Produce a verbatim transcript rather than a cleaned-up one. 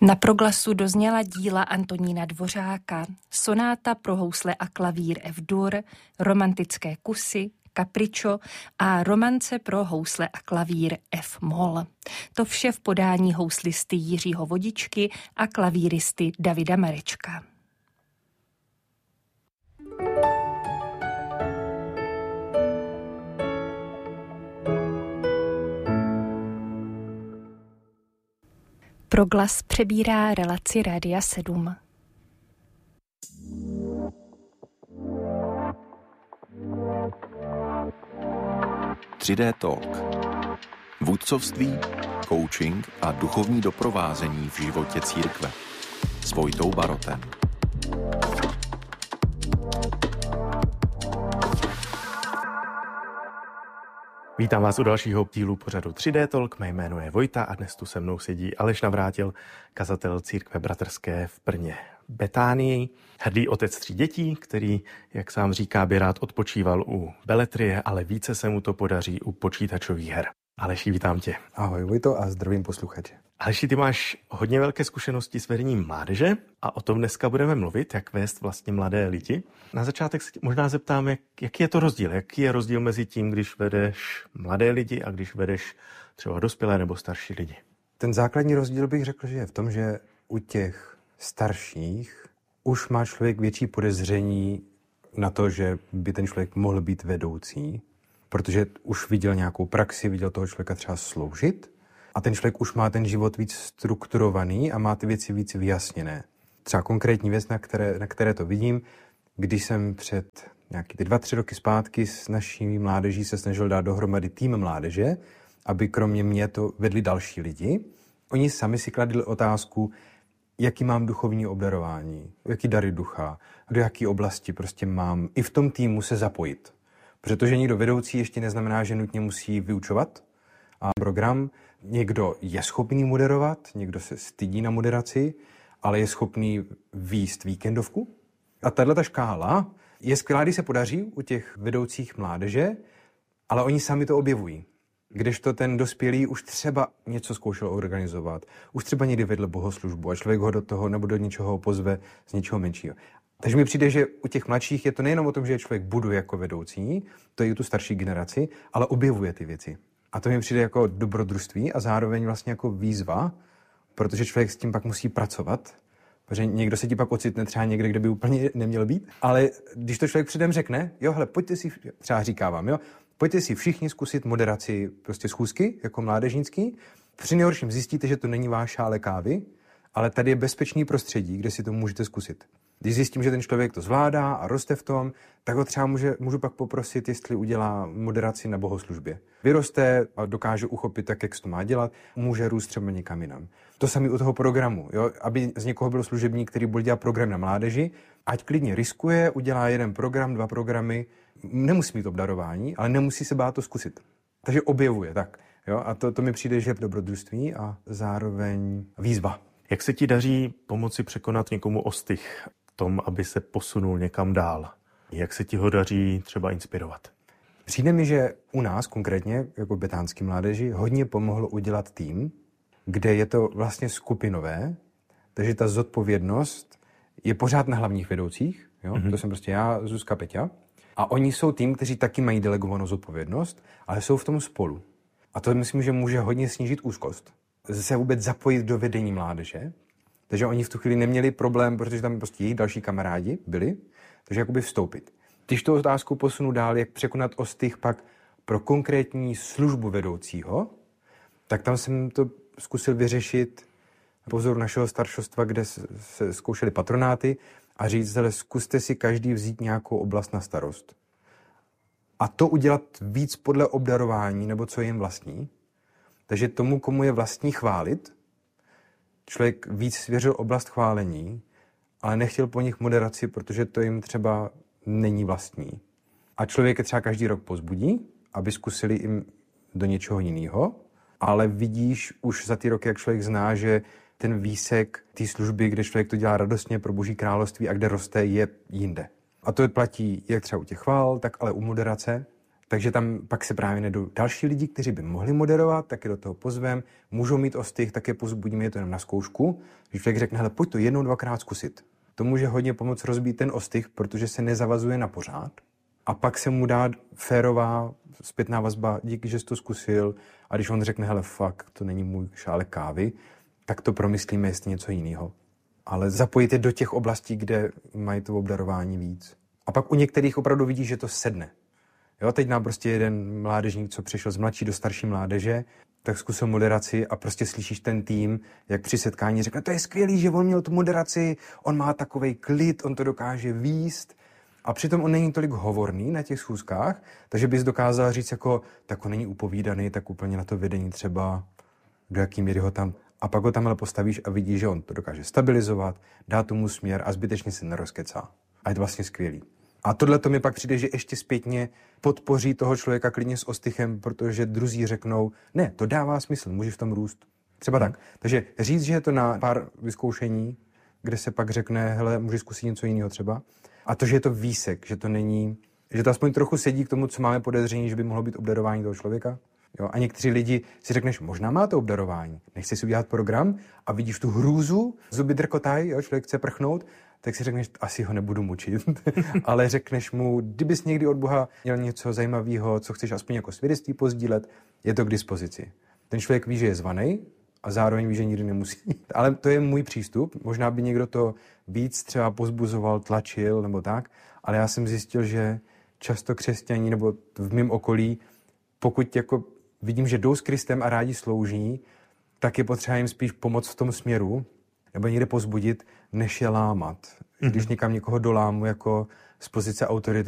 Na Proglasu dozněla díla Antonína Dvořáka, sonáta pro housle a klavír F-dur, romantické kusy, kapričo a romance pro housle a klavír F-moll. To vše v podání houslisty Jiřího Vodičky a klavíristy Davida Marečka. Proglas přebírá relaci Rádia sedm. tři dé Talk. Vůdcovství, coaching a duchovní doprovázení v životě církve. S Vojtou Barotem. Vítám vás u dalšího dílu pořadu tři dé Talk. Mé jméno je Vojta a dnes tu se mnou sedí Aleš Navrátil, kazatel církve bratrské v Brně Betánii, hrdý otec tří dětí, který, jak sám říká, by rád odpočíval u beletrie, ale více se mu to podaří u počítačových her. Aleši, vítám tě. Ahoj Vojto a zdravím posluchače. Aleši, ty máš hodně velké zkušenosti s vedením mládeže a o tom dneska budeme mluvit, jak vést vlastně mladé lidi. Na začátek se možná zeptám, jak, jaký je to rozdíl? Jaký je rozdíl mezi tím, když vedeš mladé lidi a když vedeš třeba dospělé nebo starší lidi? Ten základní rozdíl bych řekl, že je v tom, že u těch starších už má člověk větší podezření na to, že by ten člověk mohl být vedoucí, protože už viděl nějakou praxi, viděl toho člověka třeba sloužit a ten člověk už má ten život víc strukturovaný a má ty věci víc vyjasněné. Třeba konkrétní věc, na které, na které to vidím, když jsem před nějaký ty dva, tři roky zpátky s naší mládeží se snažil dát dohromady tým mládeže, aby kromě mě to vedli další lidi. Oni sami si kladli otázku, jaký mám duchovní obdarování, jaký dary ducha, do jaké oblasti prostě mám i v tom týmu se zapojit. Protože někdo vedoucí ještě neznamená, že nutně musí vyučovat a program. Někdo je schopný moderovat, někdo se stydí na moderaci, ale je schopný vést víkendovku. A tato škála je skvělá, když se podaří u těch vedoucích mládeže, ale oni sami to objevují. Kdežto ten dospělý už třeba něco zkoušel organizovat, už třeba někdy vedl bohoslužbu a člověk ho do toho nebo do něčeho pozve z něčeho menšího. Takže mi přijde, že u těch mladších je to nejenom o tom, že člověk buduje jako vedoucí, to je u tu starší generaci, ale objevuje ty věci. A to mi přijde jako dobrodružství a zároveň vlastně jako výzva, protože člověk s tím pak musí pracovat, protože někdo se ti pak ocitne třeba někde, kde by úplně neměl být, ale když to člověk předem řekne, jo, hele, pojďte si, třeba říká vám, jo, pojďte si všichni zkusit moderaci prostě schůzky, jako mládežnický, při nejhorším zjistíte, že to není váš šálek kávy, ale tady je bezpečný prostředí, kde si to můžete zkusit. Když zjistím, že ten člověk to zvládá a roste v tom, tak ho třeba může, můžu pak poprosit, jestli udělá moderaci na bohoslužbě. Vyroste a dokáže uchopit tak, jak se to má dělat, může růst třeba někam jinam. To samé u toho programu, jo? Aby z někoho byl služebník, který bude dělat program na mládeži, ať klidně riskuje, udělá jeden program, dva programy, nemusí mít obdarování, ale nemusí se bát to zkusit. Takže objevuje, tak. Jo? A to, to mi přijde, že je dobrodružství a zároveň výzva. Jak se ti daří pomoci překonat někomu ostych tom, aby se posunul někam dál? Jak se ti ho daří třeba inspirovat? Přijde mi, že u nás konkrétně, jako betánský mládeži, hodně pomohlo udělat tým, kde je to vlastně skupinové, takže ta zodpovědnost je pořád na hlavních vedoucích, jo? Mm-hmm. To jsem prostě já, Zuzka, Peťa. A oni jsou tým, kteří taky mají delegovanou zodpovědnost, ale jsou v tom spolu. A to myslím, že může hodně snížit úzkost. Se vůbec zapojit do vedení mládeže. Takže oni v tu chvíli neměli problém, protože tam prostě jejich další kamarádi byli, takže jakoby vstoupit. Když tu otázku posunu dál, jak překonat ostych pak pro konkrétní službu vedoucího, tak tam jsem to zkusil vyřešit po vzoru našeho staršostva, kde se zkoušeli patronáty a říct, ale zkuste si každý vzít nějakou oblast na starost. A to udělat víc podle obdarování, nebo co je jim vlastní. Takže tomu, komu je vlastní chválit, člověk víc svěřil oblast chválení, ale nechtěl po nich moderaci, protože to jim třeba není vlastní. A člověk je třeba každý rok pozbudí, aby zkusili jim do něčeho jiného, ale vidíš už za ty roky, jak člověk zná, že ten výsek té služby, kde člověk to dělá radostně pro Boží království a kde roste, je jinde. A to platí jak třeba u těch chvál, tak ale u moderace. Takže tam pak se právě nejdou další lidi, kteří by mohli moderovat, taky do toho pozvem, můžou mít ostych, také pozbudíme je to jenom na zkoušku. Když člověk řekne, hele, pojď to jednou, dvakrát zkusit. To může hodně pomoct rozbít ten ostych, protože se nezavazuje na pořád. A pak se mu dá férová zpětná vazba, díky, že jsi to zkusil. A když on řekne, hele, fakt, to není můj šálek kávy, tak to promyslíme, jestli něco jiného. Ale zapojit je do těch oblastí, kde mají to obdarování víc. A pak u některých opravdu vidí, že to sedne. Jo, teď nám prostě jeden mládežník, co přišel z mladší do starší mládeže, tak zkusil moderaci a prostě slyšíš ten tým, jak při setkání řekne, to je skvělý, že on měl tu moderaci, on má takovej klid, on to dokáže výst. A přitom on není tolik hovorný na těch schůzkách, takže bys dokázal říct jako, tak on není upovídaný, tak úplně na to vedení třeba, do jaký míry ho tam, a pak ho tam postavíš a vidíš, že on to dokáže stabilizovat, dá tomu směr a zbytečně se nerozkecá. A je to vlastně skvělý. A tohle to mi pak přijde, že ještě zpětně podpoří toho člověka klidně s ostychem, protože druzí řeknou, ne, to dává smysl, můžeš v tom růst. Třeba hmm. tak. Takže říct, že je to na pár vyzkoušení, kde se pak řekne, hele, můžeš zkusit něco jiného třeba. A to, že je to výsek, že to není, že to aspoň trochu sedí k tomu, co máme podezření, že by mohlo být obdarování toho člověka. Jo? A někteří lidi si řekneš, možná má to obdarování, nechci si udělat program a vidíš tu hrůzu, zuby drkotají, jo? Člověk chce prchnout, tak si řekneš, asi ho nebudu mučit. Ale řekneš mu, kdybys někdy od Boha měl něco zajímavého, co chceš aspoň jako svědectví pozdílet, je to k dispozici. Ten člověk ví, že je zvaný a zároveň ví, že nikdy nemusí. Ale to je můj přístup. Možná by někdo to víc třeba pozbuzoval, tlačil nebo tak, ale já jsem zjistil, že často křesťaní nebo v mém okolí, pokud jako vidím, že jdou s Kristem a rádi slouží, tak je potřeba jim spíš pomoct v tom směru, nebo někde pozbudit, než je lámat. Mm-hmm. Když někam někoho dolámu jako z pozice autority,